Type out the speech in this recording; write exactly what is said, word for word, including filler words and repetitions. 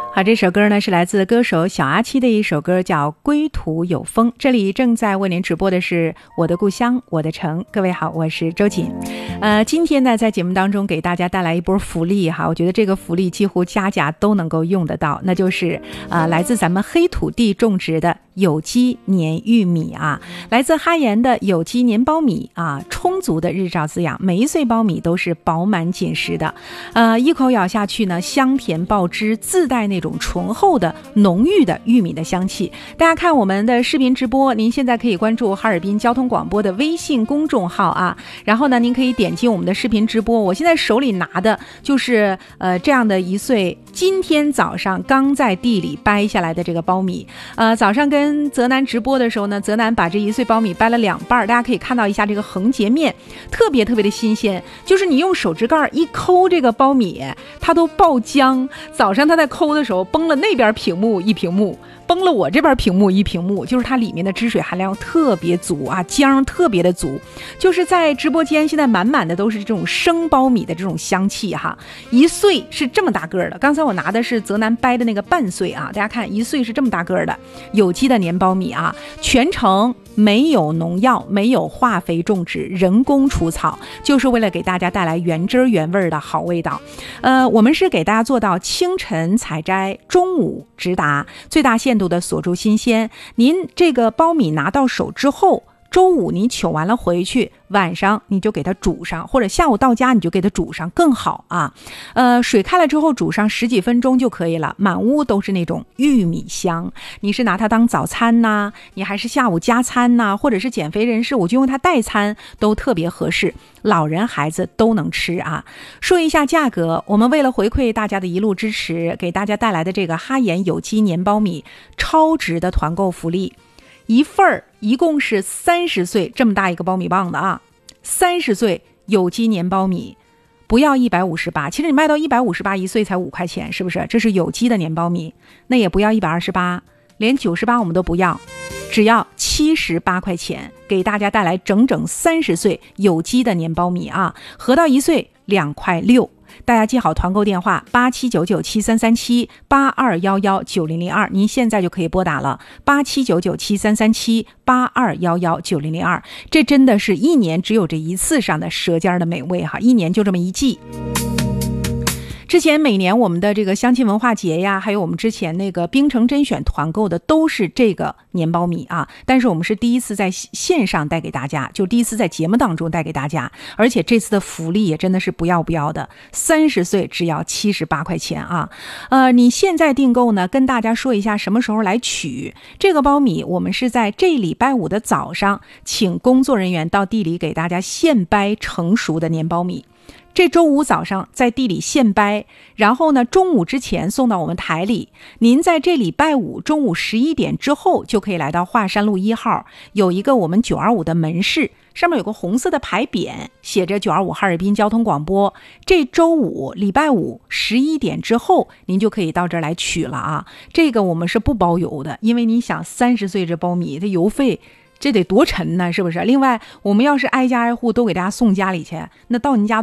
好，这首歌呢是来自歌手小阿七的一首歌，叫《归途有风》。这里正在为您直播的是我的故乡我的城。各位好，我是周瑾。呃，今天呢在节目当中给大家带来一波福利哈，我觉得这个福利几乎家家都能够用得到，那就是呃来自咱们黑土地种植的有机粘玉米啊，来自哈盐的有机粘苞米啊，充足的日照滋养，每一穗苞米都是饱满紧实的，呃，一口咬下去呢，香甜爆汁，自带那种醇厚的浓郁的玉米的香气。大家看我们的视频直播，您现在可以关注哈尔滨交通广播的微信公众号啊，然后呢，您可以点击我们的视频直播。我现在手里拿的就是呃这样的一穗今天早上刚在地里掰下来的这个苞米。呃，早上跟泽南直播的时候呢，泽南把这一穗苞米掰了两半，大家可以看到一下这个横截面，特别特别的新鲜，就是你用手指盖一抠这个苞米，它都爆浆。早上他在抠的时候崩了那边屏幕一屏幕，崩了我这边屏幕一屏幕，就是它里面的汁水含量特别足啊，浆特别的足，就是在直播间现在满满的都是这种生苞米的这种香气哈。一穗是这么大个的，刚才我拿的是泽南掰的那个半穗啊，大家看一穗是这么大个的有机的粘苞米啊，全程没有农药，没有化肥种植，人工除草，就是为了给大家带来原汁原味的好味道。呃，我们是给大家做到清晨采摘，中午直达，最大限度的锁住新鲜。您这个苞米拿到手之后，周五你取完了回去，晚上你就给它煮上，或者下午到家你就给它煮上更好啊。呃，水开了之后煮上十几分钟就可以了，满屋都是那种玉米香。你是拿它当早餐呐，你还是下午加餐呐，或者是减肥人士，我就用它代餐都特别合适，老人孩子都能吃啊。说一下价格，我们为了回馈大家的一路支持，给大家带来的这个哈盐有机粘苞米超值的团购福利。一份儿一共是三十穗这么大一个苞米棒的啊，三十穗有机粘苞米，不要一百五十八，其实你卖到一百五十八一穗才五块钱，是不是？这是有机的粘苞米，那也不要一百二十八，连九十八我们都不要，只要七十八块钱，给大家带来整整三十穗有机的粘苞米啊，合到一穗两块六。大家记好团购电话八七九九七三三七八二幺幺九零零二，您现在就可以拨打了八七九九七三三七八二幺幺九零零二。这真的是一年只有这一次上的舌尖的美味哈，一年就这么一季。之前每年我们的这个乡亲文化节呀，还有我们之前那个冰城甄选团购的都是这个粘苞米啊，但是我们是第一次在线上带给大家，就第一次在节目当中带给大家，而且这次的福利也真的是不要不要的，三十岁只要七十八块钱啊。呃，你现在订购呢，跟大家说一下什么时候来取这个苞米，我们是在这礼拜五的早上，请工作人员到地里给大家现掰成熟的粘苞米。这周五早上在地里现掰，然后呢中午之前送到我们台里，您在这礼拜五中午十一点之后就可以来到华山路一号，有一个我们九二五的门市，上面有个红色的牌匾，写着九二五哈尔滨交通广播。这周五礼拜五十一点之后您就可以到这儿来取了啊。这个我们是不包邮的，因为你想三十岁这苞米它邮费这得多沉呢，是不是？另外我们要是挨家挨户都给大家送家里去，那到您家